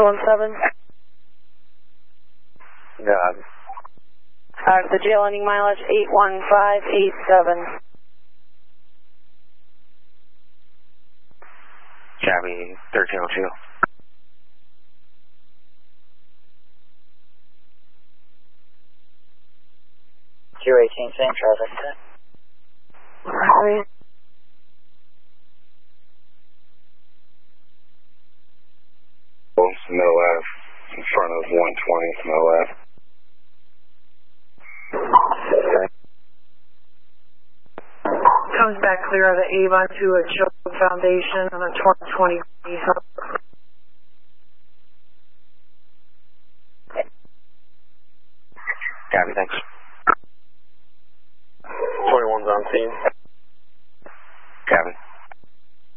17. Got it. The jail ending mileage 81587. Copy 1302. Q18, same traffic set. Right. Middle left, in front of 120, middle left. Comes back clear of the Avon to a Chilton Foundation on a 2020. Copy, thanks. 21's on scene.